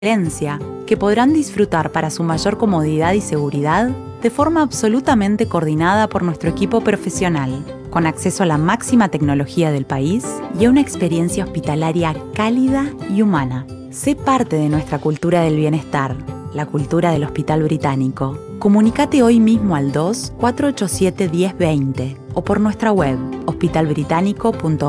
Herencia que podrán disfrutar para su mayor comodidad y seguridad de forma absolutamente coordinada por nuestro equipo profesional, con acceso a la máxima tecnología del país y a una experiencia hospitalaria cálida y humana. Sé parte de nuestra cultura del bienestar, la cultura del Hospital Británico. Comunícate hoy mismo al 2-487-1020 o por nuestra web hospitalbritánico.org.